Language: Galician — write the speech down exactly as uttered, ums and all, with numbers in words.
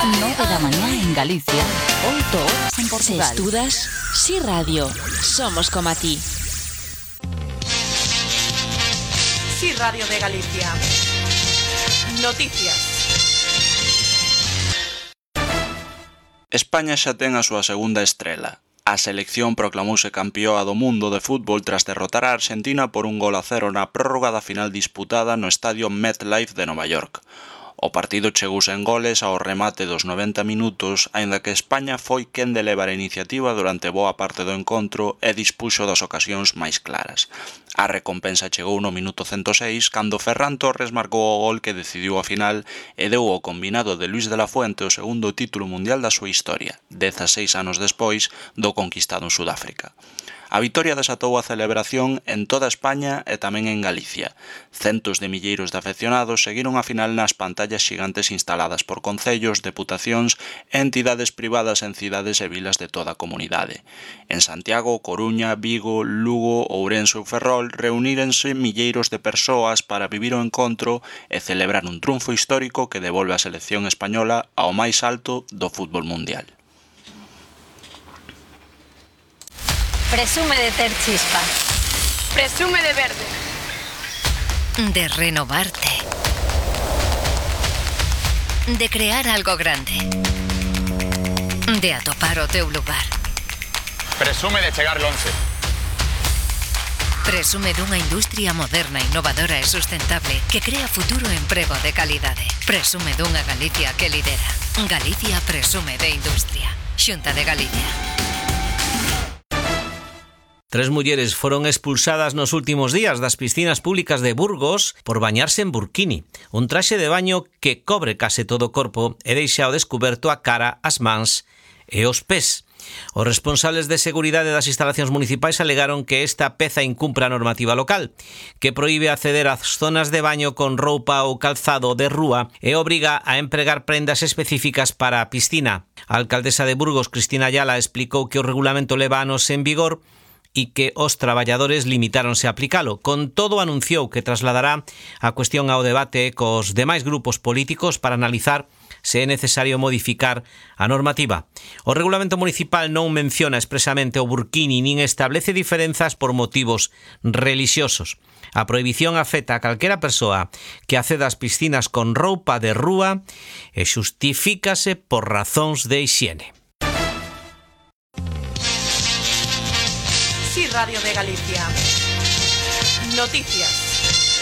nove da mañá en Galicia, oito horas en Portugal. Se estudas, si radio, somos como a ti. Si Radio de Galicia. Noticias. España xa ten a súa segunda estrela. A selección proclamouse campeoa do mundo de fútbol tras derrotar a Argentina por un gol a cero na prórroga da final disputada no estadio MetLife de Nova York. O partido chegouse en goles ao remate dos noventa minutos, aínda que España foi quen de levar a iniciativa durante boa parte do encontro e dispuxo das ocasións máis claras. A recompensa chegou no minuto ciento seis, cando Ferran Torres marcou o gol que decidiu a final e deu ao combinado de Luis de la Fuente o segundo título mundial da súa historia, dezaseis anos despois do conquistado en Sudáfrica. A vitoria desatou a celebración en toda España e tamén en Galicia. Centos de milleiros de afeccionados seguiron a final nas pantallas xigantes instaladas por concellos, deputacións e entidades privadas en cidades e vilas de toda a comunidade. En Santiago, Coruña, Vigo, Lugo, Ourense ou Ferrol reunírense milleiros de persoas para vivir o encontro e celebrar un triunfo histórico que devolve a selección española ao máis alto do fútbol mundial. Presume de ter chispa. Presume de verde. De renovarte. De crear algo grande. De atopar o teu lugar. Presume de chegar lonxe. Presume dunha industria moderna, innovadora e sustentable que crea futuro e emprego de calidade. Presume dunha Galicia que lidera. Galicia presume de industria. Xunta de Galicia. Tres mulleres foron expulsadas nos últimos días das piscinas públicas de Burgos por bañarse en burkini, un traxe de baño que cobre case todo o corpo e deixa ao descuberto a cara, as mans e os pés. Os responsables de seguridade das instalacións municipais alegaron que esta peza incumpre a normativa local, que proíbe acceder ás zonas de baño con roupa ou calzado de rúa e obriga a empregar prendas específicas para a piscina. A alcaldesa de Burgos, Cristina Ayala, explicou que o regulamento leva anos en vigor e que os traballadores limitáronse a aplicalo. Con todo, anunciou que trasladará a cuestión ao debate cos demais grupos políticos para analizar se é necesario modificar a normativa. O regulamento municipal non menciona expresamente o burkini nin establece diferenzas por motivos relixiosos. A prohibición afecta a calquera persoa que acceda ás piscinas con roupa de rúa e xustifícase por razóns de hixiene. Si Radio de Galicia. Noticias.